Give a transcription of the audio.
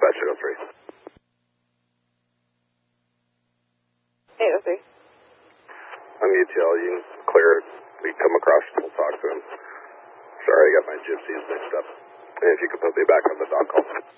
Dispatch 803. 803. I'm UTL. You can clear it. We come across and we'll talk to him. Sorry, I got my gypsies mixed up. And if you could put me back on the dock call.